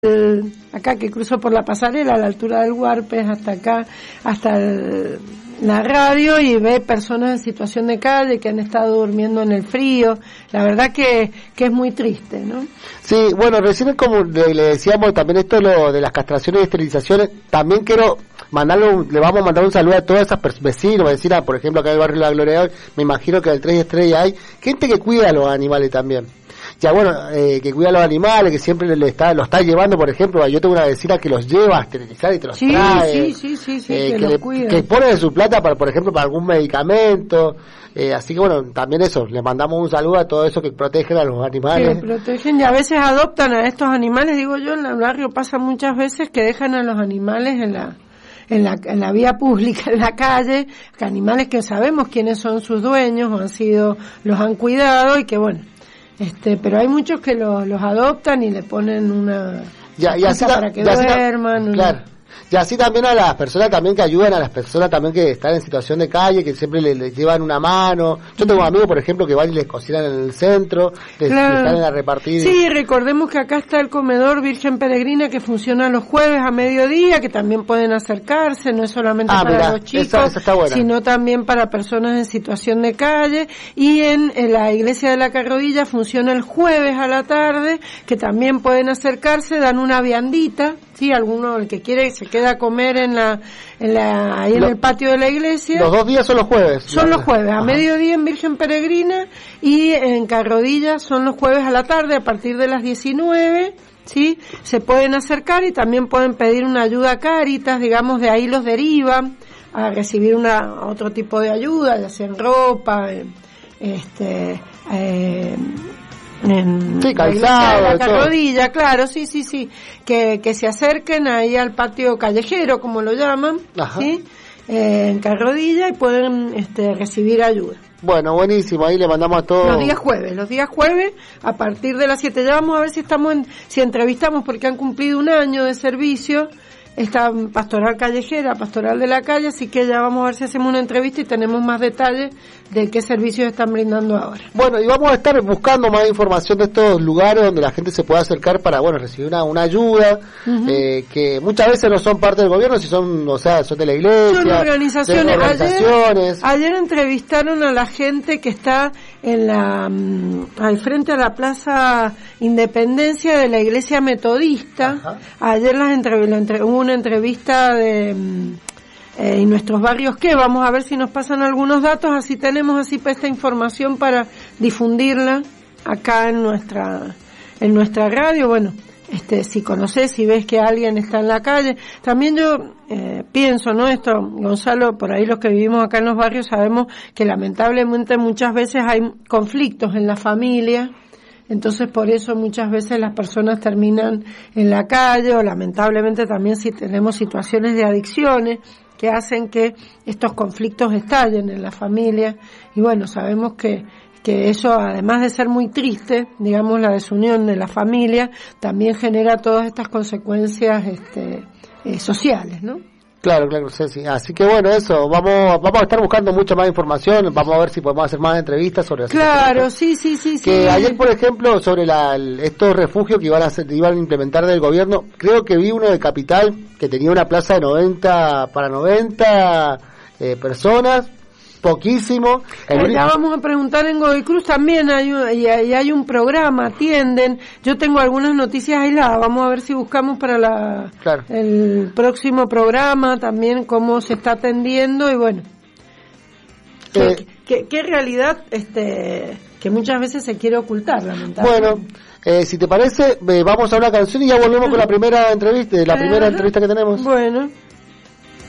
acá que cruzo por la pasarela a la altura del Huarpes hasta acá, hasta la radio, y ve personas en situación de calle que han estado durmiendo en el frío. La verdad que es muy triste, ¿no? Sí, bueno, recién como le decíamos también esto lo de las castraciones y esterilizaciones, también quiero le vamos a mandar un saludo a todas esas vecinos, vecinas, por ejemplo, acá en el barrio La Gloria, me imagino que del 3 Estrella hay gente que cuida a los animales también. Ya bueno, que cuida a los animales, que siempre lo está llevando, por ejemplo, yo tengo una vecina que los lleva a esterilizar y te los trae. Sí, que los cuida. Que pone de su plata para, por ejemplo, para algún medicamento. Así que bueno, también eso, le mandamos un saludo a todo eso que protegen a los animales. Que protegen y a veces adoptan a estos animales, digo yo, en el barrio pasa muchas veces que dejan a los animales en la vía pública, en la calle, que animales que sabemos quiénes son sus dueños o los han cuidado y que bueno, pero hay muchos que los adoptan y le ponen una así para que duerman. Claro. Y así también a las personas también que ayudan a las personas también que están en situación de calle, que siempre les llevan una mano. Yo tengo amigos, por ejemplo, que van y les cocinan en el centro, les salen a repartir. Sí, recordemos que acá está el comedor Virgen Peregrina que funciona los jueves a mediodía, que también pueden acercarse, no es solamente para los chicos, esa está buena, sino también para personas en situación de calle. Y en la iglesia de la Carrodilla funciona el jueves a la tarde, que también pueden acercarse, dan una viandita. Sí, alguno, el que quiere, se queda a comer ahí en el patio de la iglesia. ¿Los 2 días son los jueves? Son los jueves, a mediodía en Virgen Peregrina, y en Carrodilla son los jueves a la tarde, a partir de las 19, ¿sí? Se pueden acercar y también pueden pedir una ayuda a Cáritas, digamos, de ahí los derivan a recibir otro tipo de ayuda, ya sea en ropa, calzado, la Carrodilla, claro, sí, que se acerquen ahí al patio callejero, como lo llaman, ¿sí? En Carrodilla, y pueden recibir ayuda. Bueno, buenísimo, ahí le mandamos a todos. Los días jueves, a partir de las 7, ya vamos a ver si entrevistamos, porque han cumplido 1 año de servicio, esta pastoral callejera, pastoral de la calle, así que ya vamos a ver si hacemos una entrevista y tenemos más detalles de qué servicios están brindando ahora. Bueno, y vamos a estar buscando más información de estos lugares donde la gente se pueda acercar para, recibir una ayuda, que muchas veces no son parte del gobierno, si son de la iglesia, son organizaciones. Ayer entrevistaron a la gente que está al frente a la Plaza Independencia de la Iglesia Metodista. Ayer hubo una entrevista y nuestros barrios vamos a ver si nos pasan algunos datos, así tenemos esta información para difundirla acá en nuestra radio. Bueno, si conoces, si ves que alguien está en la calle, también yo pienso, ¿no? Esto, Gonzalo, por ahí los que vivimos acá en los barrios sabemos que lamentablemente muchas veces hay conflictos en la familia. Entonces, por eso muchas veces las personas terminan en la calle, o lamentablemente también si tenemos situaciones de adicciones que hacen que estos conflictos estallen en la familia. Y bueno, sabemos que eso, además de ser muy triste, digamos, la desunión de la familia, también genera todas estas consecuencias sociales, ¿no? Claro, sí. Así que bueno, eso, vamos a estar buscando mucha más información, vamos a ver si podemos hacer más entrevistas sobre eso. Claro, sí. Ayer, por ejemplo, sobre estos refugios que iban a implementar del gobierno, creo que vi uno de Capital que tenía una plaza de 90 personas, poquísimo. Ya vamos a preguntar en Godoy Cruz también hay un programa, atienden. Yo tengo algunas noticias aisladas, vamos a ver si buscamos para el próximo programa también cómo se está atendiendo. Y bueno, qué realidad que muchas veces se quiere ocultar, lamentablemente. Bueno, si te parece, vamos a una canción y ya volvemos con la primera entrevista que tenemos. Bueno.